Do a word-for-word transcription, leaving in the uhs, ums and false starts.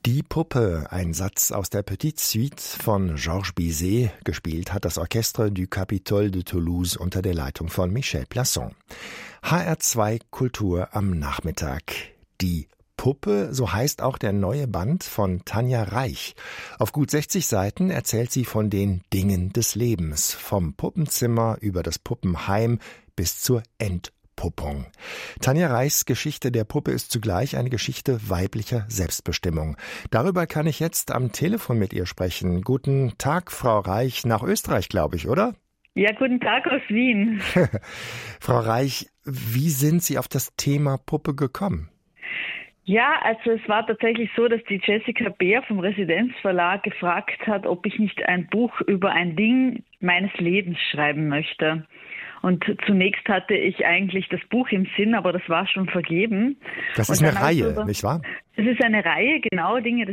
Die Puppe, ein Satz aus der Petite Suite von Georges Bizet, gespielt hat das Orchestre du Capitole de Toulouse unter der Leitung von Michel Plasson. H R zwei Kultur am Nachmittag. Die Puppe, so heißt auch der neue Band von Tanja Reich. Auf gut sechzig Seiten erzählt sie von den Dingen des Lebens, vom Puppenzimmer über das Puppenheim bis zur Entpuppung. Puppung. Tanja Reichs Geschichte der Puppe ist zugleich eine Geschichte weiblicher Selbstbestimmung. Darüber kann ich jetzt am Telefon mit ihr sprechen. Guten Tag, Frau Reich, nach Österreich, glaube ich, oder? Ja, guten Tag aus Wien. Frau Reich, wie sind Sie auf das Thema Puppe gekommen? Ja, also es war tatsächlich so, dass die Jessica Beer vom Residenzverlag gefragt hat, ob ich nicht ein Buch über ein Ding meines Lebens schreiben möchte. Und zunächst hatte ich eigentlich das Buch im Sinn, aber das war schon vergeben. Das ist eine Reihe, so, nicht wahr? Es ist eine Reihe, genau, Dinge des